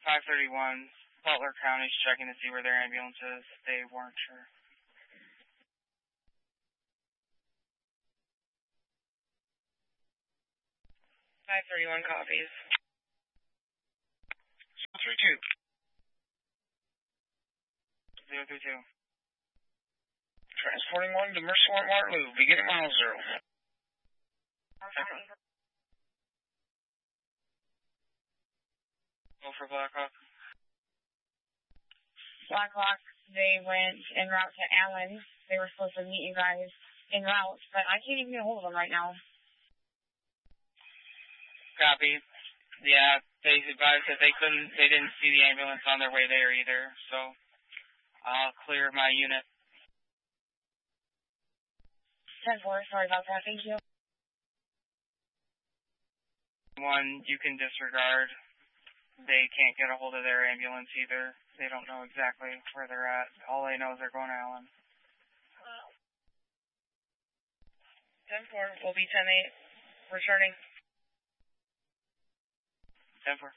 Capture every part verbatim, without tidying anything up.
five thirty-one, Butler County's checking to see where their ambulance is. They weren't sure. five thirty-one copies. zero three two. zero three two. Transporting one to Mercer Fort Waterloo, beginning mile zero. Go for Blackhawk. Blackhawk, they went en route to Allen. They were supposed to meet you guys en route, but I can't even get a hold of them right now. Copy. Yeah, they advised that they couldn't, they didn't see the ambulance on their way there either, so I'll clear my unit. ten four, sorry about that, thank you. One, you can disregard. They can't get a hold of their ambulance either. They don't know exactly where they're at. All they know is they're going to Allen. ten four, will be ten eight, returning. ten four.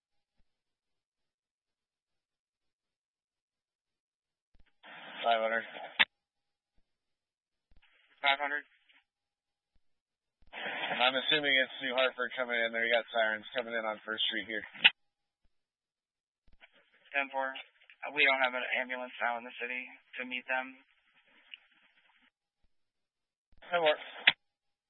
five hundred. five hundred. I'm assuming it's New Hartford coming in there. You got sirens coming in on First Street here. ten four. We don't have an ambulance now in the city to meet them. ten four.